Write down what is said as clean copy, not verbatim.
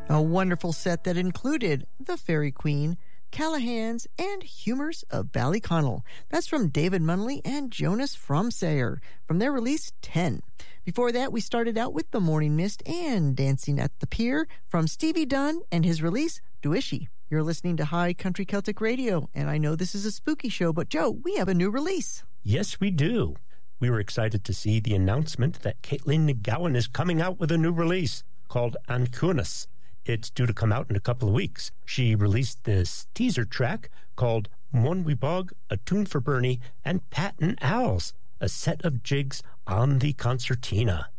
A wonderful set that included The Fairy Queen, Callahan's, and Humors of Ballyconnell. That's from David Munnelly and Jonas Fromsayer from their release 10. Before that, we started out with The Morning Mist and Dancing at the Pier from Stevie Dunn and his release Duishi. You're listening to High Country Celtic Radio, and I know this is a spooky show, but Joe, we have a new release. Yes, we do. We were excited to see the announcement that Caitlin McGowan is coming out with a new release called Ancunas. It's due to come out in a couple of weeks. She released this teaser track called Mon We Bog, a tune for Bernie, and Pat and Owls, a set of jigs on the concertina.